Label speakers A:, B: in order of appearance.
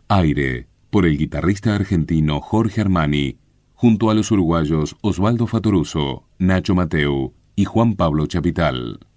A: Aire, por el guitarrista argentino Jorge Armani, junto a los uruguayos Osvaldo Fatoruso, Nacho Mateu y Juan Pablo Chapital.